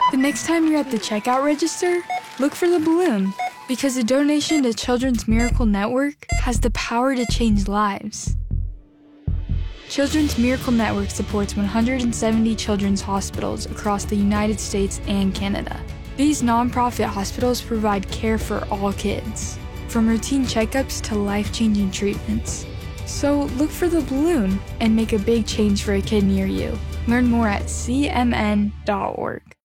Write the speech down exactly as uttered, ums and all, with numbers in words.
The next time you're at the checkout register, look for the balloon, because a donation to Children's Miracle Network has the power to change lives. Children's Miracle Network supports one hundred seventy children's hospitals across the United States and Canada. These nonprofit hospitals provide care for all kids, from routine checkups to life-changing treatments. So look for the balloon and make a big change for a kid near you. Learn more at c m n dot org.